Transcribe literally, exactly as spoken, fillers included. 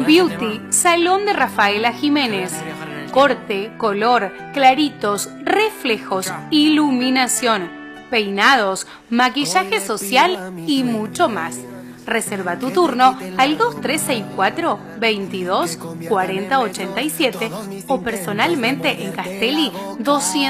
Beauty, Salón de Rafaela Jiménez. Corte, color, claritos, reflejos, iluminación, peinados, maquillaje social y mucho más. Reserva tu turno al dos tres seis cuatro, veintidós, cuarenta, ochenta y siete o personalmente en Castelli doscientos.